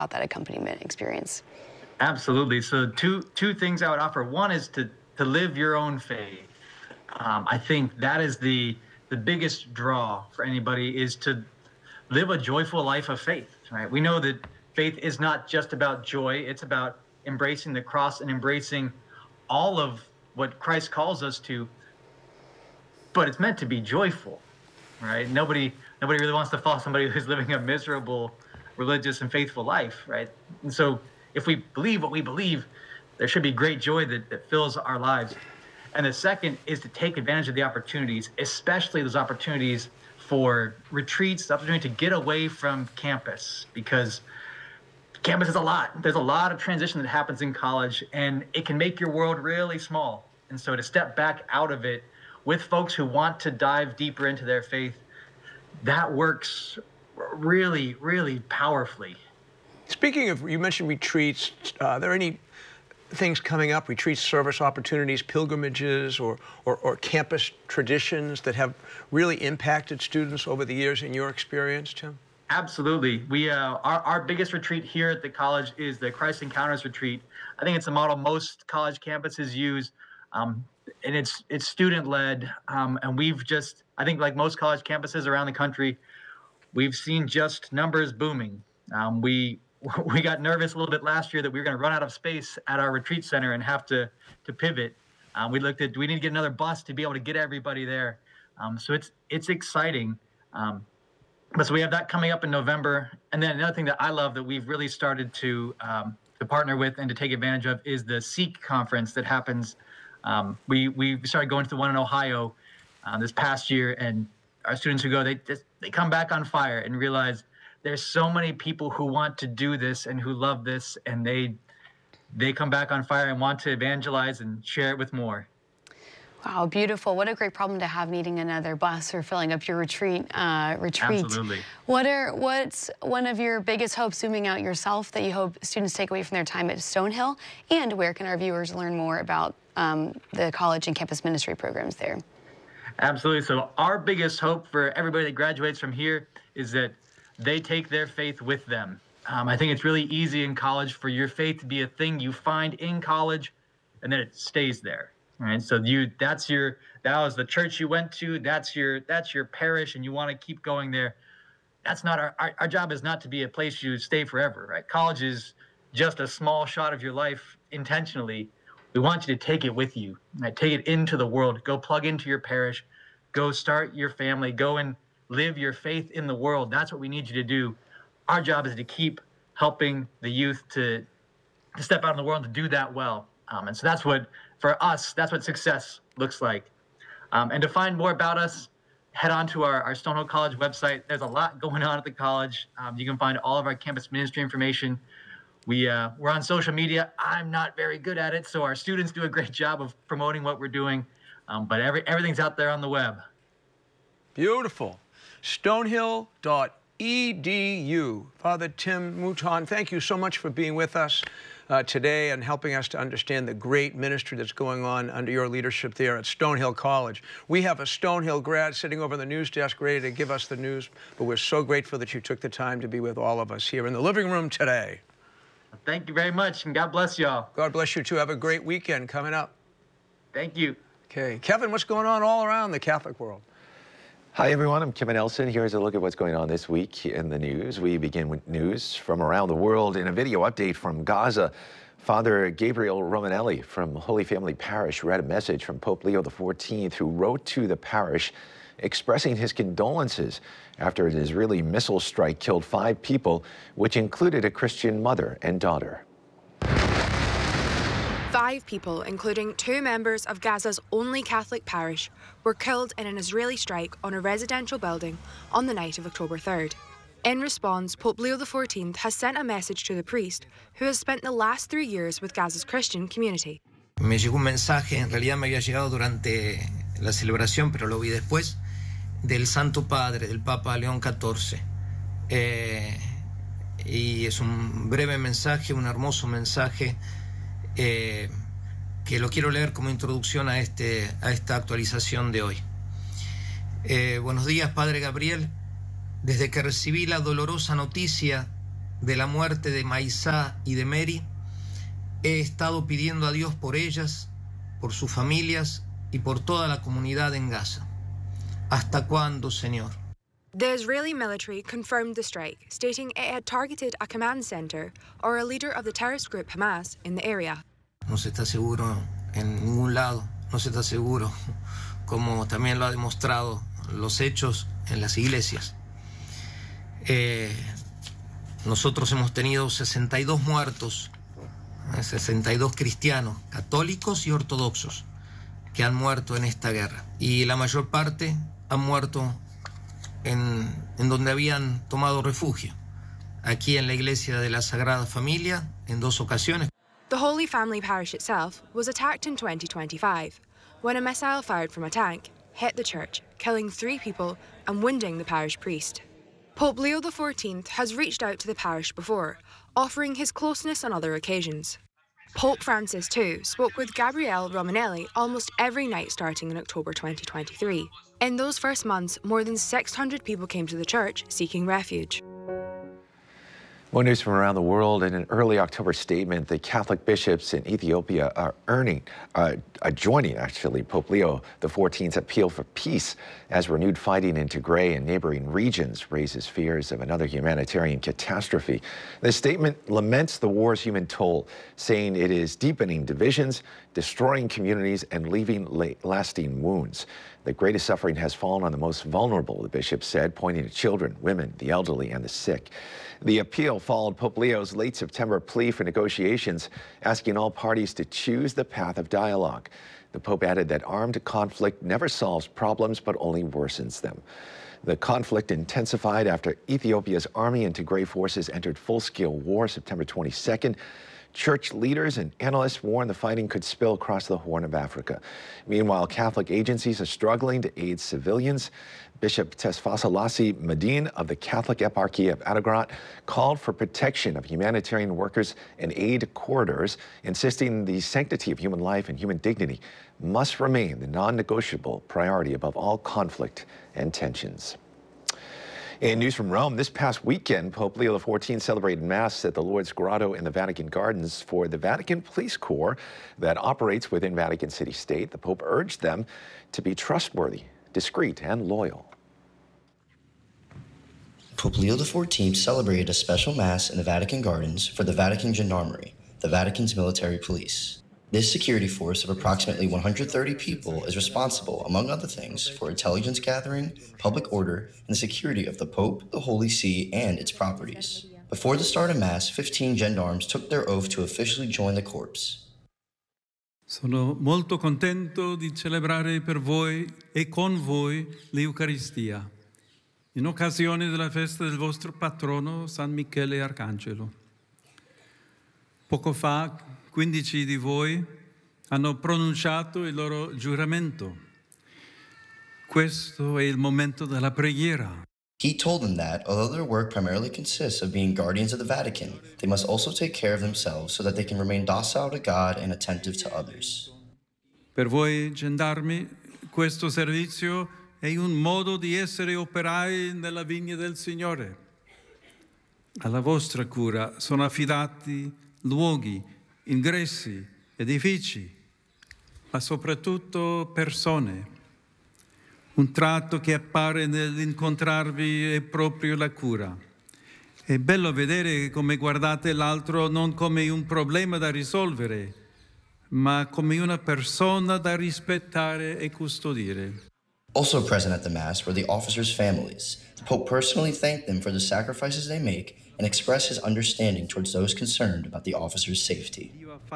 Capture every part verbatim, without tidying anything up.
that accompaniment experience. Absolutely. So two two things I would offer. One is to to live your own faith. Um, I think that is the the biggest draw for anybody, is to live a joyful life of faith. Right? We know that faith is not just about joy; it's about embracing the cross and embracing all of what Christ calls us to. But it's meant to be joyful, right? Nobody nobody really wants to follow somebody who's living a miserable, religious and faithful life, right? And so if we believe what we believe, there should be great joy that, that fills our lives. And the second is to take advantage of the opportunities, especially those opportunities for retreats, the opportunity to get away from campus, because campus is a lot. There's a lot of transition that happens in college, and it can make your world really small. And so to step back out of it with folks who want to dive deeper into their faith, that works really, really powerfully. Speaking of, you mentioned retreats, uh, are there any things coming up, retreats, service opportunities, pilgrimages, or, or, or campus traditions that have really impacted students over the years in your experience, Tim? Absolutely. We uh, our, our biggest retreat here at the college is the Christ Encounters Retreat. I think it's a model most college campuses use, um, and it's it's student-led, um, and we've just, I think like most college campuses around the country, we've seen just numbers booming. Um, we we got nervous a little bit last year that we were going to run out of space at our retreat center and have to to pivot. Um, we looked at, do we need to get another bus to be able to get everybody there? Um, so it's it's exciting. Um, but so we have that coming up in November. And then another thing that I love that we've really started to um, to partner with and to take advantage of is the Seek conference that happens. Um, we we started going to the one in Ohio uh, this past year, and our students who go, they just, they come back on fire and realize there's so many people who want to do this and who love this, and they they come back on fire and want to evangelize and share it with more. Wow, beautiful. What a great problem to have, needing another bus or filling up your retreat. Uh, retreat. Absolutely. What are, what's one of your biggest hopes, zooming out yourself, that you hope students take away from their time at Stonehill? And where can our viewers learn more about um, the college and campus ministry programs there? Absolutely. So our biggest hope for everybody that graduates from here is that they take their faith with them. Um, I think it's really easy in college for your faith to be a thing you find in college, and then it stays there. Right? So you, that's your, that was the church you went to, that's your, that's your parish, and you want to keep going there. That's not our, our, our job is not to be a place you stay forever, right? College is just a small shot of your life intentionally. We want you to take it with you, right? Take it into the world. Go plug into your parish, go start your family, go and live your faith in the world. That's what we need you to do. Our job is to keep helping the youth to, to step out in the world and to do that well. Um, and so that's what, for us, that's what success looks like. Um, and to find more about us, head on to our, our Stonehill College website. There's a lot going on at the college. Um, you can find all of our campus ministry information. We, uh, we're on social media. I'm not very good at it, so our students do a great job of promoting what we're doing. Um, but every, everything's out there on the web. Beautiful. Stonehill dot E D U. Father Tim Mouton, thank you so much for being with us uh, today and helping us to understand the great ministry that's going on under your leadership there at Stonehill College. We have a Stonehill grad sitting over the news desk ready to give us the news, but we're so grateful that you took the time to be with all of us here in the living room today. Thank you very much, and God bless y'all. God bless you, too. Have a great weekend coming up. Thank you. Okay. Kevin, what's going on all around the Catholic world? Hi, everyone. I'm Kevin Nelson. Here's a look at what's going on this week in the news. We begin with news from around the world in a video update from Gaza. Father Gabriel Romanelli from Holy Family Parish read a message from Pope Leo the fourteenth, who wrote to the parish expressing his condolences after an Israeli missile strike killed five people, which included a Christian mother and daughter. Five people, including two members of Gaza's only Catholic parish, were killed in an Israeli strike on a residential building on the night of October third. In response, Pope Leo the fourteenth has sent a message to the priest, who has spent the last three years with Gaza's Christian community. Me llegó un mensaje, en realidad me había llegado durante la celebración, pero lo vi después, del Santo Padre, del Papa León catorce. Eh, y es un breve mensaje, un hermoso mensaje, Eh, que lo quiero leer como introducción a, este, a esta actualización de hoy. Eh, buenos días, Padre Gabriel. Desde que recibí la dolorosa noticia de la muerte de Maisá y de Mary, he estado pidiendo a Dios por ellas, por sus familias y por toda la comunidad en Gaza. ¿Hasta cuándo, Señor? The Israeli military confirmed the strike, stating it had targeted a command center or a leader of the terrorist group Hamas in the area. No se está seguro en ningún lado, no se está seguro, como también lo ha demostrado los hechos en las iglesias. Eh, nosotros hemos tenido sesenta y dos muertos, sesenta y dos cristianos, católicos y ortodoxos, que han muerto en esta guerra. Y la mayor parte han muerto en, en donde habían tomado refugio, aquí en la iglesia de la Sagrada Familia, en dos ocasiones. The Holy Family Parish itself was attacked in twenty twenty-five, when a missile fired from a tank hit the church, killing three people and wounding the parish priest. Pope Leo the fourteenth has reached out to the parish before, offering his closeness on other occasions. Pope Francis, too, spoke with Gabriele Romanelli almost every night starting in October twenty twenty-three. In those first months, more than six hundred people came to the church seeking refuge. More news from around the world. In an early October statement, the Catholic bishops in Ethiopia are earning, uh, are joining, actually, Pope Leo the fourteenth's appeal for peace as renewed fighting in Tigray and neighboring regions raises fears of another humanitarian catastrophe. The statement laments the war's human toll, saying it is deepening divisions, destroying communities, and leaving lasting wounds. The greatest suffering has fallen on the most vulnerable, the bishop said, pointing to children, women, the elderly, and the sick. The appeal followed Pope Leo's late September plea for negotiations, asking all parties to choose the path of dialogue. The Pope added that armed conflict never solves problems, but only worsens them. The conflict intensified after Ethiopia's army and Tigray forces entered full-scale war September twenty-second. Church leaders and analysts warn the fighting could spill across the Horn of Africa. Meanwhile, Catholic agencies are struggling to aid civilians. Bishop Tesfasalasi Medine of the Catholic Eparchy of Adigrat called for protection of humanitarian workers and aid corridors, insisting the sanctity of human life and human dignity must remain the non-negotiable priority above all conflict and tensions. In news from Rome, this past weekend, Pope Leo the fourteenth celebrated Mass at the Lourdes Grotto in the Vatican Gardens for the Vatican Police Corps that operates within Vatican City State. The Pope urged them to be trustworthy, discreet, and loyal. Pope Leo the fourteenth celebrated a special Mass in the Vatican Gardens for the Vatican Gendarmerie, the Vatican's military police. This security force of approximately one hundred thirty people is responsible, among other things, for intelligence gathering, public order, and the security of the Pope, the Holy See, and its properties. Before the start of Mass, fifteen gendarmes took their oath to officially join the corps. Sono molto contento di celebrare per voi e con voi l'Eucaristia, in occasione della festa del vostro patrono, San Michele Arcangelo. Poco fa, quindici di voi hanno pronunciato il loro giuramento. Questo è il momento della preghiera. He told them that, although their work primarily consists of being guardians of the Vatican, they must also take care of themselves so that they can remain docile to God and attentive to others. Per voi, gendarmi, questo servizio è un modo di essere operai nella vigna del Signore. Alla vostra cura sono affidati luoghi, ingressi, edifici, ma soprattutto persone. Un tratto che appare nell'incontrarvi è proprio la cura. È bello vedere come guardate l'altro non come un problema da risolvere, ma come una persona da rispettare e custodire. Also present at the Mass were the officers' families. The Pope personally thanked them for the sacrifices they make and expressed his understanding towards those concerned about the officers' safety.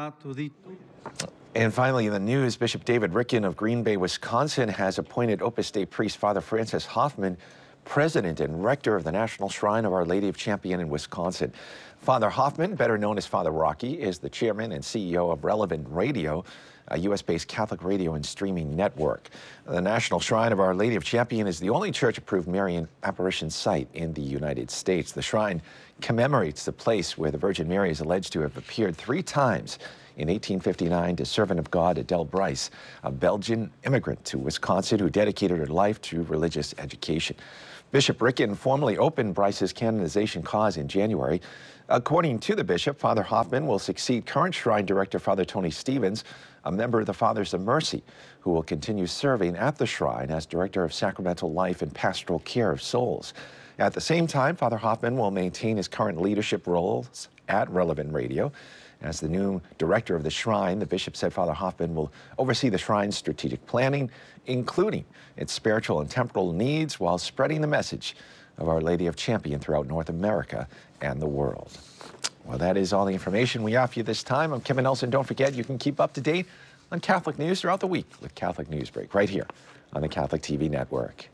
And finally, in the news, Bishop David Ricken of Green Bay, Wisconsin, has appointed Opus Dei priest Father Francis Hoffman president and rector of the National Shrine of Our Lady of Champion in Wisconsin. Father Hoffman, better known as Father Rocky, is the chairman and C E O of Relevant Radio, a U S-based Catholic radio and streaming network. The National Shrine of Our Lady of Champion is the only church-approved Marian apparition site in the United States. The shrine commemorates the place where the Virgin Mary is alleged to have appeared three times in eighteen fifty-nine to servant of God Adele Bryce, a Belgian immigrant to Wisconsin who dedicated her life to religious education. Bishop Ricken formally opened Bryce's canonization cause in January. According to the bishop, Father Hoffman will succeed current shrine director Father Tony Stevens, a member of the Fathers of Mercy, who will continue serving at the shrine as director of sacramental life and pastoral care of souls. At the same time, Father Hoffman will maintain his current leadership roles at Relevant Radio. As the new director of the shrine, the bishop said Father Hoffman will oversee the shrine's strategic planning, including its spiritual and temporal needs, while spreading the message of Our Lady of Champion throughout North America and the world. Well, that is all the information we have for you this time. I'm Kevin Nelson. Don't forget, you can keep up to date on Catholic news throughout the week with Catholic Newsbreak right here on the Catholic T V network.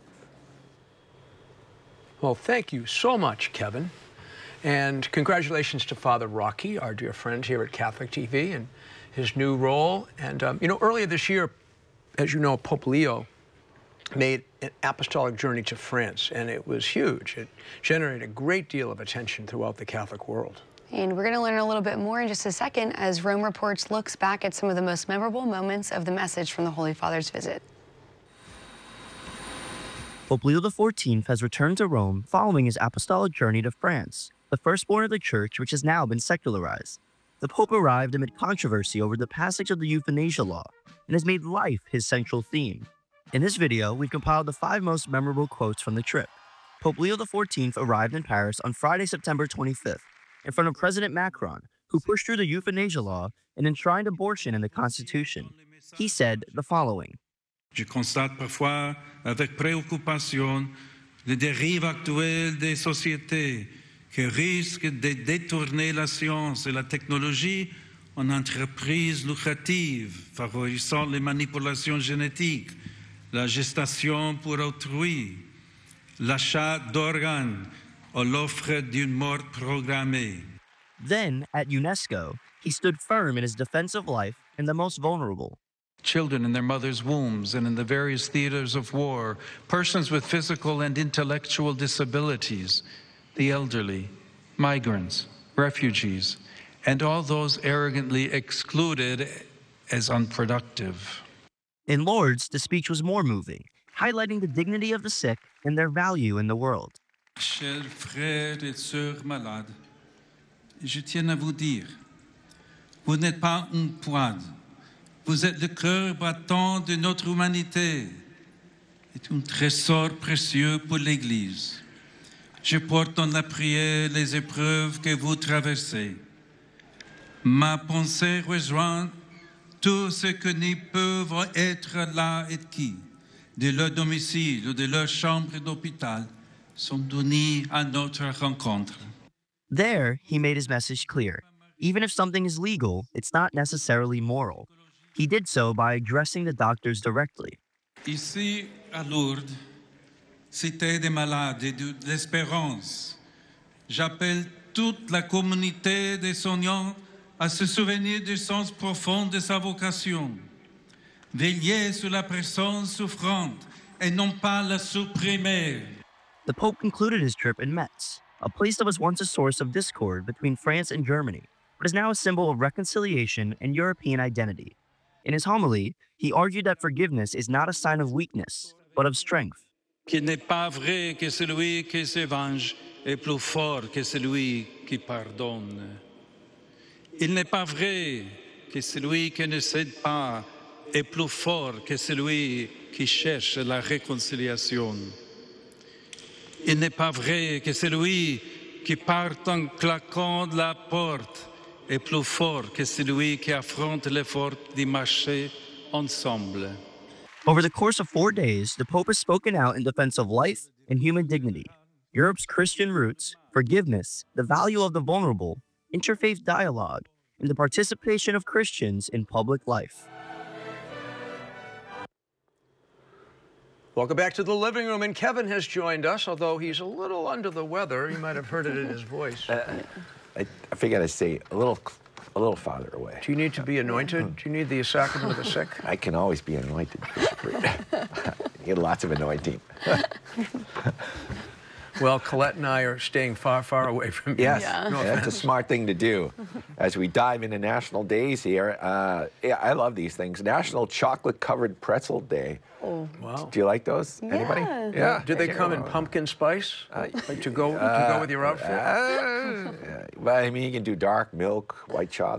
Well, thank you so much, Kevin. And congratulations to Father Rocky, our dear friend here at Catholic T V, and his new role. And, um, you know, earlier this year, as you know, Pope Leo made an apostolic journey to France, and it was huge. It generated a great deal of attention throughout the Catholic world. And we're going to learn a little bit more in just a second as Rome Reports looks back at some of the most memorable moments of the message from the Holy Father's visit. Pope Leo the fourteenth has returned to Rome following his apostolic journey to France, the firstborn of the Church, which has now been secularized. The Pope arrived amid controversy over the passage of the euthanasia law and has made life his central theme. In this video, we've compiled the five most memorable quotes from the trip. Pope Leo the fourteenth arrived in Paris on Friday, September twenty-fifth, in front of President Macron, who pushed through the euthanasia law and enshrined abortion in the Constitution. He said the following. Je constate parfois avec préoccupation les dérives actuelles des sociétés qui risquent de détourner la science et la technologie en entreprises lucratives, favorisant les manipulations génétiques, la gestation pour autrui, l'achat d'organes ou l'offre d'une mort programmée. Then, at UNESCO, he stood firm in his defense of life and the most vulnerable. Children in their mothers' wombs and in the various theaters of war, persons with physical and intellectual disabilities, the elderly, migrants, refugees, and all those arrogantly excluded as unproductive. In Lourdes, the speech was more moving, highlighting the dignity of the sick and their value in the world. Chers frères et sœurs malades, je tiens à vous dire, vous n'êtes pas une poids. Vous êtes le cœur battant de notre humanité. C'est un trésor précieux pour l'Église. Je porte dans la prière les épreuves que vous traversez. Ma pensée rejoint tous ceux qui ne peuvent être là et qui, de leur domicile ou de leur chambre d'hôpital, sont unis à notre rencontre. There, he made his message clear. Even if something is legal, it's not necessarily moral. He did so by addressing the doctors directly. Ici, à Lourdes, cité des malades et de l'espérance, j'appelle toute la communauté des soignants à se souvenir du sens profond de sa vocation. Veiller sur la personne souffrante et non pas la supprimer. The Pope concluded his trip in Metz, a place that was once a source of discord between France and Germany, but is now a symbol of reconciliation and European identity. In his homily, he argued that forgiveness is not a sign of weakness, but of strength. Qu'il n'est pas vrai que celui qui se venge est plus fort que celui qui pardonne. Il n'est pas vrai que celui qui ne cède pas est plus fort que celui qui cherche la réconciliation. Il n'est pas vrai que celui qui part en claquant de la porte est plus fort que celui qui affronte l'effort de marcher ensemble. Over the course of four days, the Pope has spoken out in defense of life and human dignity, Europe's Christian roots, forgiveness, the value of the vulnerable, interfaith dialogue, and the participation of Christians in public life. Welcome back to the living room, and Kevin has joined us, although he's a little under the weather. You might have heard it in his voice. Uh, I, I figured I'd stay a little, a little farther away. Do you need to be anointed? Do you need the sacrament of the sick? I can always be anointed. You get lots of anointing. Well, Colette and I are staying far, far away from you. Yes, Yeah. No that's a offense. smart thing to do. As we dive into national days here, uh, yeah, I love these things. National Chocolate Covered Pretzel Day. Oh. Wow. Do you like those? Anybody? Yeah. Yeah. Do they come in pumpkin spice? Like to go to go with your outfit? Uh, well, I mean, you can do dark milk, white chocolate.